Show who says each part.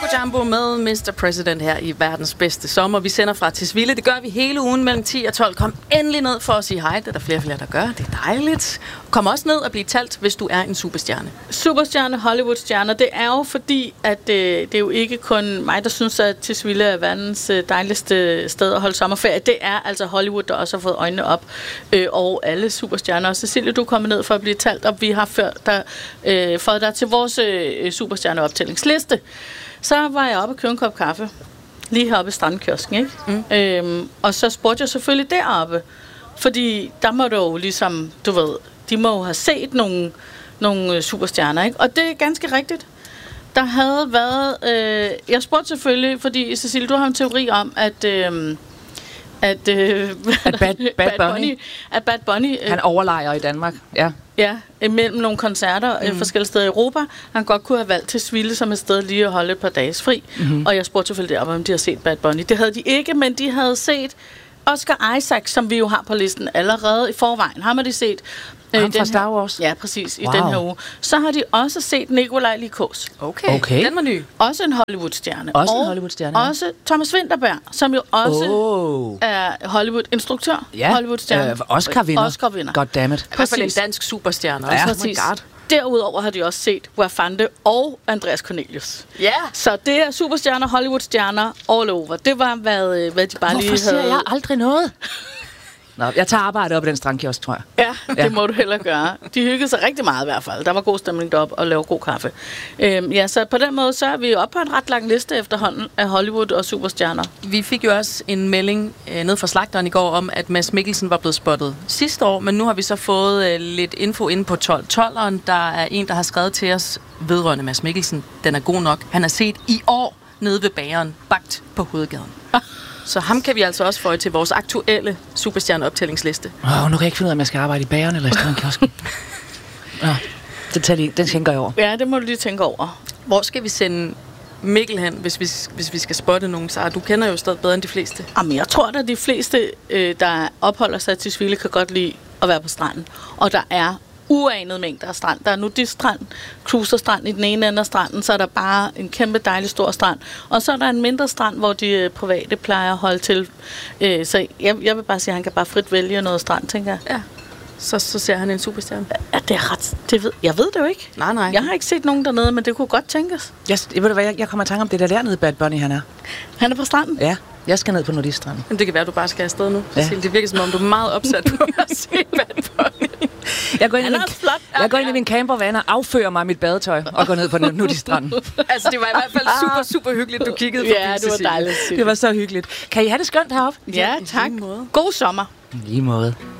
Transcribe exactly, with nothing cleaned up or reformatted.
Speaker 1: Jumbo med mister President her i verdens bedste sommer. Vi sender fra Tisvilde. Det gør vi hele ugen mellem ti og tolv. Kom endelig ned for at sige hej. Det er der flere og flere, der gør. Det er dejligt. Kom også ned og bliv talt, hvis du er en superstjerne.
Speaker 2: Superstjerne, Hollywood-stjerner. Det er jo fordi, at øh, det er jo ikke kun mig, der synes, at Tisvilde er verdens øh, dejligste sted at holde sommerferie. Det er altså Hollywood, der også har fået øjnene op. Øh, og alle superstjerner. Og Cecilie, du er kommet ned for at blive talt, og vi har ført dig, øh, fået dig til vores øh, superstjerneoptællingsliste. Så var jeg oppe og købte en kop kaffe. Lige heroppe i strandkiosken, ikke? Mm. Øhm, og så spurgte jeg selvfølgelig deroppe. Fordi der må du jo ligesom, du ved, de må jo have set nogle, nogle superstjerner, ikke? Og det er ganske rigtigt. Der havde været... Øh, jeg spurgte selvfølgelig, fordi Cecilie, du har en teori om, at... Øh, at, øh,
Speaker 3: at Bad, Bad, Bad Bunny, Bunny
Speaker 2: at Bad Bunny øh,
Speaker 3: han overlejer i Danmark, ja.
Speaker 2: Ja, mellem nogle koncerter mm. øh, forskellige steder i Europa. Han godt kunne have valgt til Tisvilde som et sted lige at holde et par dages fri. Mm-hmm. Og jeg spurgte selvfølgelig deroppe, om de har set Bad Bunny. Det havde de ikke, men de havde set Oscar Isaac, som vi jo har på listen allerede i forvejen. Ham har de set.
Speaker 3: Øh, Ham fra Star Wars?
Speaker 2: Ja, præcis, i wow. den her uge. Så har de også set Nikolaj Likos.
Speaker 1: Okay. okay, den var ny.
Speaker 2: Også en Hollywood-stjerne.
Speaker 3: Også en Hollywood-stjerne.
Speaker 2: Og også Thomas Vinterberg, som jo også oh. er Hollywood-instruktør.
Speaker 3: Ja,
Speaker 2: Hollywood-stjerne.
Speaker 3: Øh, Oscar-vinder.
Speaker 2: Oscar-vinder.
Speaker 3: Goddammit.
Speaker 1: I hvert fald en dansk superstjerne.
Speaker 2: Ja, præcis. Oh Derudover har de også set Wafande og Andreas Cornelius.
Speaker 1: Ja. Yeah.
Speaker 2: Så det er superstjerner, Hollywood-stjerner all over. Det var, hvad, hvad de bare
Speaker 3: Hvorfor
Speaker 2: lige havde...
Speaker 3: Hvorfor siger jeg aldrig noget? Nå, jeg tager arbejde op i den strandkiosk, tror jeg.
Speaker 2: Ja, det ja. må du heller gøre. De hyggede sig rigtig meget i hvert fald. Der var god stemning deroppe og lavede god kaffe. Øhm, ja, så på den måde så er vi oppe på en ret lang liste efterhånden af Hollywood og superstjerner.
Speaker 1: Vi fik jo også en melding øh, ned fra slagteren i går om, at Mads Mikkelsen var blevet spottet sidste år, men nu har vi så fået øh, lidt info inde på tolv tolveren. Der er en, der har skrevet til os vedrørende Mads Mikkelsen. Den er god nok. Han er set i år nede ved bageren, bagt på Hovedgaden. Så ham kan vi altså også få til vores aktuelle superstjerneoptællingsliste.
Speaker 3: Åh, oh, nu kan jeg ikke finde ud af, om jeg skal arbejde i bageren eller i strandkiosken. Nå, den, tager den tænker jeg over.
Speaker 2: Ja, det må du lige tænke over.
Speaker 1: Hvor skal vi sende Mikkel hen, hvis vi, hvis vi skal spotte nogen? Så du kender jo stadig bedre end de fleste.
Speaker 2: Jamen, jeg tror, at de fleste, øh, der opholder sig til Tisvilde, kan godt lide at være på stranden. Og der er uanede mængder af strand. Der er nudiststrand, cruiserstrand i den ene ende af stranden, så er der bare en kæmpe dejlig stor strand. Og så er der en mindre strand, hvor de øh, private plejer at holde til. Øh, så jeg, jeg vil bare sige, at han kan bare frit vælge noget strand, tænker jeg.
Speaker 1: Ja. Så, så ser han en superstjerne.
Speaker 2: Ja, det er ret... Det ved, jeg ved det jo ikke.
Speaker 1: Nej, nej.
Speaker 2: Jeg har ikke set nogen dernede, men det kunne godt tænkes.
Speaker 3: Yes, jeg, ved du hvad, jeg, jeg kommer i tanke om det der dernede, Bad Bunny han er.
Speaker 2: Han er på stranden?
Speaker 3: Ja, jeg skal ned på nudiststranden.
Speaker 1: Men det kan være, at du bare skal afsted nu.
Speaker 3: Ja.
Speaker 1: Det virker som om, du er meget opsat på at se Bad Bunny.
Speaker 3: Jeg går ind, i min, jeg går ind i min campervan og affører mig mit badetøj og går ned på nudiststranden.
Speaker 1: Altså, det var i hvert fald super, super hyggeligt, du kiggede forbi.
Speaker 2: Ja, det var dejligt.
Speaker 3: Det var så hyggeligt. Kan I have det skønt heroppe?
Speaker 2: Ja, tak. God sommer.
Speaker 3: Lige måde.